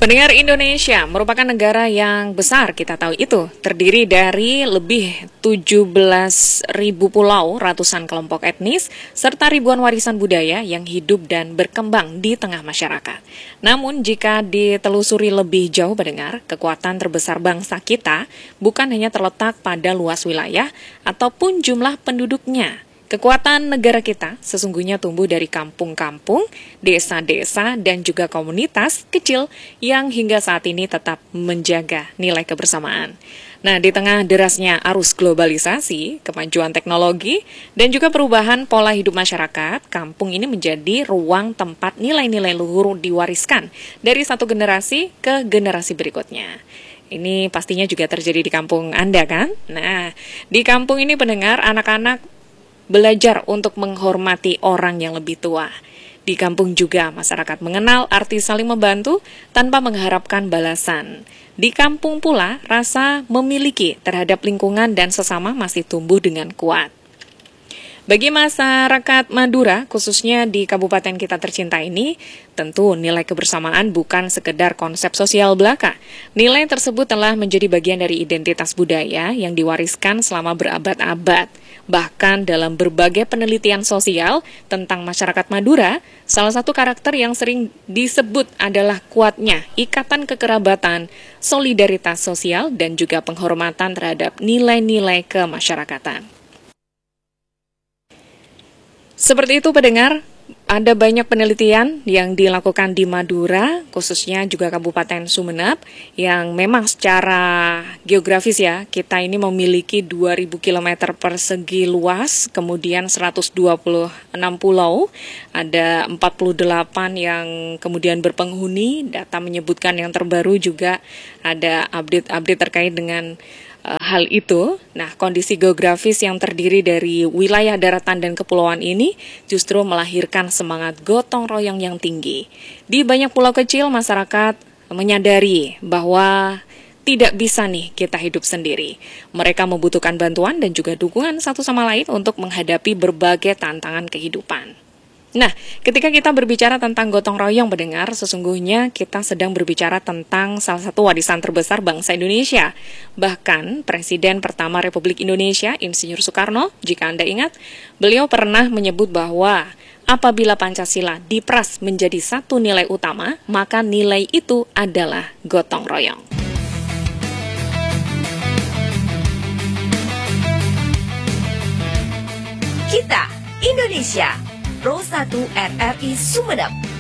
Pendengar, Indonesia merupakan negara yang besar, kita tahu itu. Terdiri dari lebih 17.000 pulau, ratusan kelompok etnis, serta ribuan warisan budaya yang hidup dan berkembang di tengah masyarakat. Namun jika ditelusuri lebih jauh, pendengar, kekuatan terbesar bangsa kita bukan hanya terletak pada luas wilayah ataupun jumlah penduduknya. Kekuatan negara kita sesungguhnya tumbuh dari kampung-kampung, desa-desa, dan juga komunitas kecil yang hingga saat ini tetap menjaga nilai kebersamaan. Nah, di tengah derasnya arus globalisasi, kemajuan teknologi, dan juga perubahan pola hidup masyarakat, kampung ini menjadi ruang tempat nilai-nilai luhur diwariskan dari satu generasi ke generasi berikutnya. Ini pastinya juga terjadi di kampung Anda, kan? Nah, di kampung ini, pendengar, anak-anak belajar untuk menghormati orang yang lebih tua. Di kampung juga masyarakat mengenal arti saling membantu tanpa mengharapkan balasan. Di kampung pula rasa memiliki terhadap lingkungan dan sesama masih tumbuh dengan kuat. Bagi masyarakat Madura, khususnya di kabupaten kita tercinta ini, tentu nilai kebersamaan bukan sekedar konsep sosial belaka. Nilai tersebut telah menjadi bagian dari identitas budaya yang diwariskan selama berabad-abad. Bahkan dalam berbagai penelitian sosial tentang masyarakat Madura, salah satu karakter yang sering disebut adalah kuatnya ikatan kekerabatan, solidaritas sosial, dan juga penghormatan terhadap nilai-nilai kemasyarakatan. Seperti itu, pendengar, ada banyak penelitian yang dilakukan di Madura, khususnya juga Kabupaten Sumeneb, yang memang secara geografis ya, kita ini memiliki 2.000 km persegi luas, kemudian 126 pulau, ada 48 yang kemudian berpenghuni. Data menyebutkan yang terbaru juga ada update terkait dengan hal itu. Nah, kondisi geografis yang terdiri dari wilayah daratan dan kepulauan ini justru melahirkan semangat gotong royong yang tinggi. Di banyak pulau kecil, masyarakat menyadari bahwa tidak bisa nih kita hidup sendiri. Mereka membutuhkan bantuan dan juga dukungan satu sama lain untuk menghadapi berbagai tantangan kehidupan. Nah, ketika kita berbicara tentang gotong royong, pendengar, sesungguhnya kita sedang berbicara tentang salah satu warisan terbesar bangsa Indonesia. Bahkan Presiden pertama Republik Indonesia, Insinyur Soekarno, jika Anda ingat, beliau pernah menyebut bahwa apabila Pancasila diperas menjadi satu nilai utama, maka nilai itu adalah gotong royong. Kita, Indonesia, Pro 1 RRI Sumeneb.